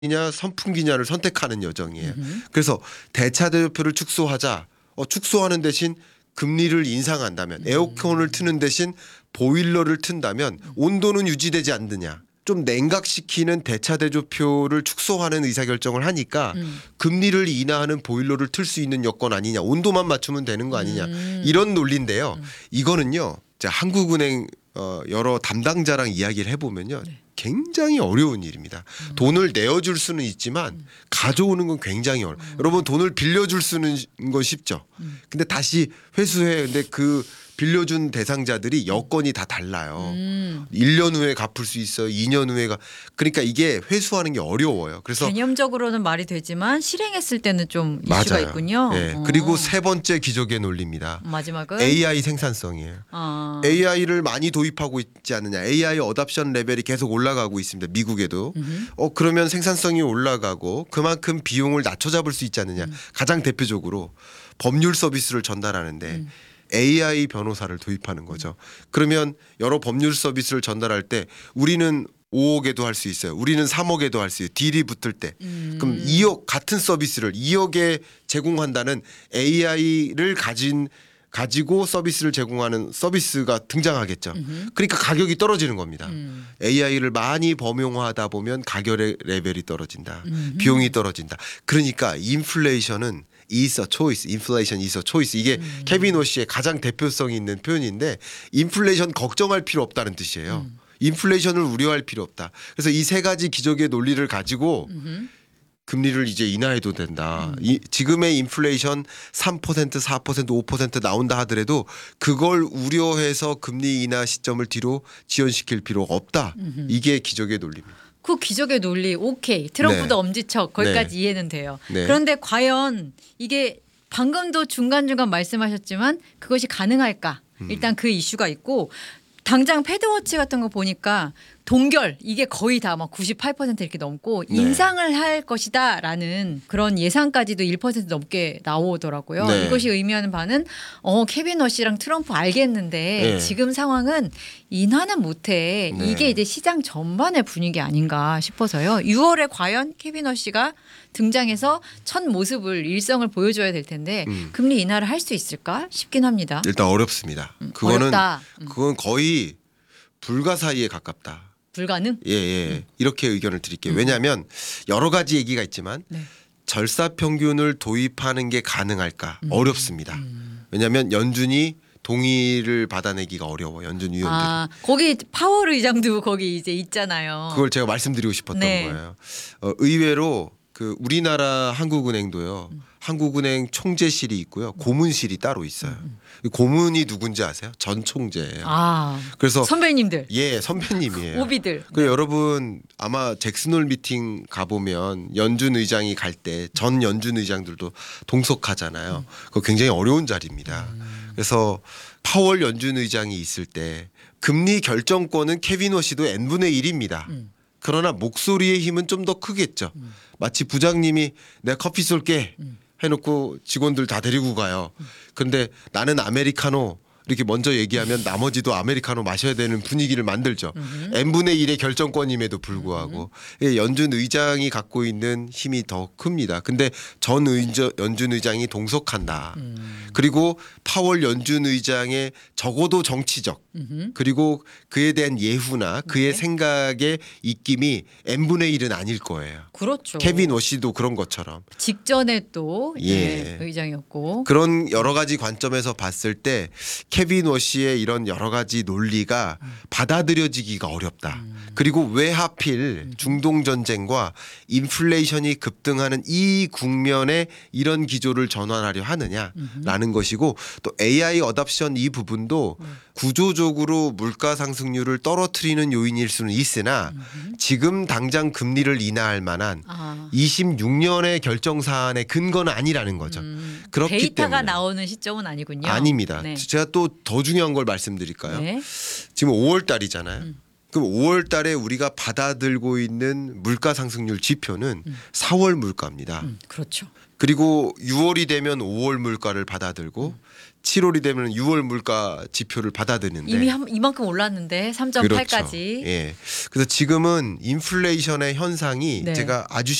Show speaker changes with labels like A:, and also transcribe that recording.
A: 이냐 선풍기냐를 선택하는 여정이에요. 그래서 대차대조표를 축소하자. 축소하는 대신 금리를 인상한다면 에어컨을 트는 대신 보일러를 튼다면 온도는 유지되지 않느냐. 좀 냉각시키는 대차대조표를 축소하는 의사결정을 하니까 금리를 인하하는 보일러를 틀 수 있는 여건 아니냐. 온도만 맞추면 되는 거 아니냐. 이런 논리인데요. 이거는요. 한국은행 여러 담당자랑 이야기를 해보면요. 굉장히 어려운 일입니다. 돈을 내어줄 수는 있지만 가져오는 건 굉장히 어려워요. 여러분 돈을 빌려줄 수는 건 쉽죠. 근데 다시 회수해. 근데 그 빌려준 대상자들이 여건이 다 달라요. 1년 후에 갚을 수 있어요. 2년 후에가. 그러니까 이게 회수하는 게 어려워요. 그래서
B: 개념적으로는 말이 되지만 실행했을 때는 좀 이슈가
A: 맞아요.
B: 있군요.
A: 네. 그리고 세 번째 기적의 논리입니다.
B: 마지막은
A: AI 생산성이에요. AI를 많이 도입하고 있지 않느냐. AI 어답션 레벨이 계속 올라가고 있습니다. 미국에도. 그러면 생산성이 올라가고 그만큼 비용을 낮춰잡을 수 있지 않느냐. 가장 대표적으로 법률 서비스를 전달하는데 AI 변호사를 도입하는 거죠. 그러면 여러 법률 서비스를 전달할 때 우리는 5억에도 할 수 있어요. 우리는 3억에도 할 수 있어요. 딜이 붙을 때. 그럼 2억 같은 서비스를 2억에 제공한다는 AI를 가지고 서비스를 제공하는 서비스가 등장하겠죠. 그러니까 가격이 떨어지는 겁니다. AI를 많이 범용하다 보면 가격 레벨이 떨어진다. 비용이 떨어진다. 그러니까 인플레이션은 is a choice, inflation is a choice. 이게 케빈 워시의 가장 대표성이 있는 표현인데 인플레이션 걱정할 필요 없다는 뜻이에요. 인플레이션을 우려할 필요 없다. 그래서 이 세 가지 기적의 논리를 가지고 금리를 이제 인하해도 된다. 지금의 인플레이션 3%, 4%, 5% 나온다 하더라도 그걸 우려해서 금리 인하 시점을 뒤로 지연시킬 필요가 없다. 이게 기적의 논리입니다.
B: 그 기적의 논리 오케이. 트럼프도 엄지척 거기까지 이해는 돼요. 그런데 과연 이게 방금도 중간중간 말씀하셨지만 그것이 가능할까? 일단 그 이슈가 있고 당장 패드워치 같은 거 보니까 동결 이게 거의 다 막 98% 이렇게 넘고 인상을 할 것이다라는 그런 예상까지도 1% 넘게 나오더라고요. 이것이 의미하는 바는 케빈 워시랑 트럼프 알겠는데 지금 상황은 인하는 못해. 이게 이제 시장 전반의 분위기 아닌가 싶어서요. 6월에 과연 케빈 워시가 등장해서 첫 모습을 일성을 보여줘야 될 텐데 금리 인하를 할 수 있을까 싶긴 합니다.
A: 일단 어렵습니다.
B: 어렵다.
A: 그건 거의 불가사의에 가깝다.
B: 불가능?
A: 예. 이렇게 의견을 드릴게요. 왜냐하면 여러 가지 얘기가 있지만 절사평균을 도입하는 게 가능할까? 어렵습니다. 왜냐하면 연준이 동의를 받아내기가 어려워. 연준 위원들이.
B: 거기 파월 의장도 거기 이제 있잖아요.
A: 그걸 제가 말씀드리고 싶었던 거예요. 의외로 그 우리나라 한국은행도요. 한국은행 총재실이 있고요. 고문실이 따로 있어요. 고문이 누군지 아세요? 전 총재예요. 그래서
B: 선배님들.
A: 예, 선배님이에요.
B: 오비들.
A: 그 여러분 아마 잭슨홀 미팅 가보면 연준 의장이 갈 때 전 연준 의장들도 동석하잖아요. 그거 굉장히 어려운 자리입니다. 그래서 파월 연준 의장이 있을 때 금리 결정권은 케빈 워시도 n분의 1입니다. 그러나 목소리의 힘은 좀 더 크겠죠. 마치 부장님이 내가 커피 쏠게 해놓고 직원들 다 데리고 가요. 그런데 나는 아메리카노 이렇게 먼저 얘기하면 나머지도 아메리카노 마셔야 되는 분위기를 만들죠. n분의 1의 결정권임에도 불구하고 연준 의장이 갖고 있는 힘이 더 큽니다. 근데 연준 의장이 동석한다. 그리고 파월 연준 의장의 적어도 정치적 그리고 그에 대한 예후나 그의 생각의 입김이 n분의 1은 아닐 거예요.
B: 그렇죠.
A: 케빈 워시도 그런 것처럼.
B: 직전에 또 의장이었고.
A: 그런 여러 가지 관점에서 봤을 때 케빈 워시의 이런 여러 가지 논리가 받아들여지기가 어렵다. 그리고 왜 하필 중동 전쟁과 인플레이션이 급등하는 이 국면에 이런 기조를 전환하려 하느냐라는 것이고 또 AI 어답션 이 부분도 구조적으로 물가 상승률을 떨어뜨리는 요인일 수는 있으나 지금 당장 금리를 인하할 만한 26년의 결정 사안의 근거는 아니라는 거죠. 그렇기
B: 데이터가
A: 때문에
B: 나오는 시점은 아니군요.
A: 아닙니다. 제가 또 더 중요한 걸 말씀드릴까요? 지금 5월 달이잖아요. 그럼 5월 달에 우리가 받아들고 있는 물가 상승률 지표는 4월 물가입니다.
B: 그렇죠.
A: 그리고 6월이 되면 5월 물가를 받아들고 7월이 되면 6월 물가 지표를 받아드는데
B: 이미 이만큼 올랐는데 3.8까지.
A: 그렇죠. 예. 그래서 지금은 인플레이션의 현상이
B: 네.
A: 제가 아주